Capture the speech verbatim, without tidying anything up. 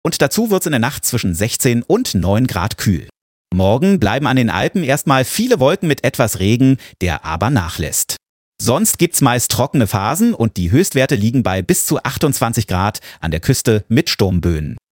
Und dazu wird es in der Nacht zwischen sechzehn und neun Grad kühl. Morgen bleiben an den Alpen erstmal viele Wolken mit etwas Regen, der aber nachlässt. Sonst gibt's meist trockene Phasen und die Höchstwerte liegen bei bis zu achtundzwanzig Grad, an der Küste mit Sturmböen.